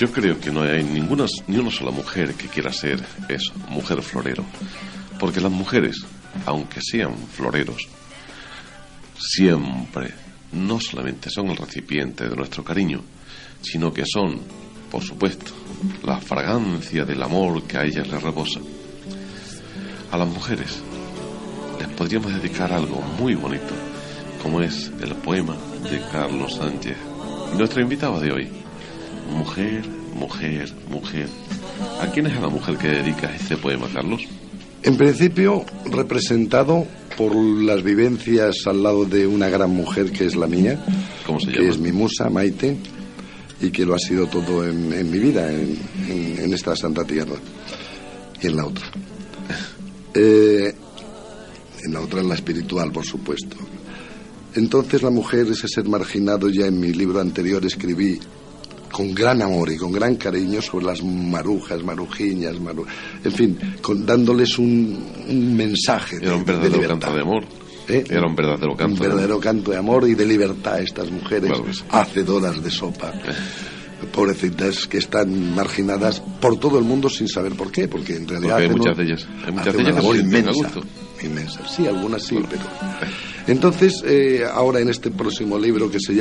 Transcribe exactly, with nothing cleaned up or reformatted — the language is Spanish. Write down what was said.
Yo creo que no hay ninguna, ni una sola mujer que quiera ser eso, mujer florero. Porque las mujeres, aunque sean floreros, siempre no solamente son el recipiente de nuestro cariño, sino que son, por supuesto, la fragancia del amor que a ellas les rebosa. A las mujeres les podríamos dedicar algo muy bonito, como es el poema de Carlos Sánchez. Y nuestro invitado de hoy: mujer, mujer, mujer. ¿A quién es a la mujer que dedicas este poema, Carlos? En principio, representado por las vivencias al lado de una gran mujer que es la mía. ¿Cómo se llama? Que es mi musa, Maite, y que lo ha sido todo en, en mi vida, en, en, en esta santa tierra. Y en la otra. Eh, en la otra, en la espiritual, por supuesto. Entonces, la mujer, ese ser marginado, ya en mi libro anterior escribí con gran amor y con gran cariño sobre las marujas, marujiñas, maru... en fin, con, dándoles un, un mensaje de, Era un verdadero de canto de amor. ¿Eh? Era un verdadero canto. Un verdadero de canto de amor y de libertad a estas mujeres, claro que sí, hacedoras de sopa. Pobrecitas que están marginadas por todo el mundo sin saber por qué, porque en realidad porque hay hacen muchas un, de ellas, hay muchas hacen de ellas una labor que se sienten a inmensa, gusto. inmensa. Sí, algunas sí, Bueno. pero entonces eh, ahora en este próximo libro que se llama